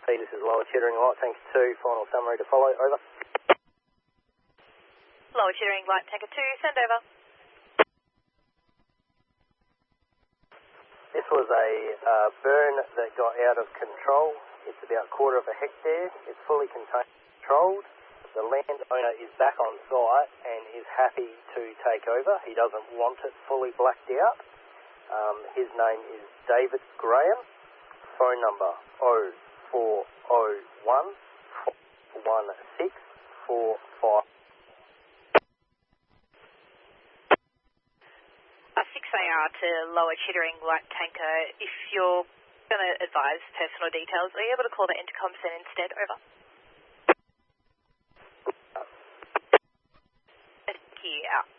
This is Lower Chittering Light Tank 2, final summary to follow, over. Lower Chittering Light Tanker 2, send over. This was a burn that got out of control. It's about a quarter of a hectare. It's fully controlled. The landowner is back on site and is happy to take over. He doesn't want it fully blacked out. His name is David Graham. Phone number 0401 416 45. 6AR to Lower Chittering Light Tanker. If you're going to advise personal details, are you able to call the intercom center instead? Over. Thank you. Out.